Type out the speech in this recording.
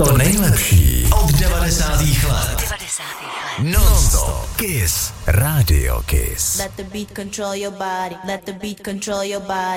To nejlepší od 90. let. Non-stop Kiss. Radio Kiss. Let the beat control your body. Let the beat control your body.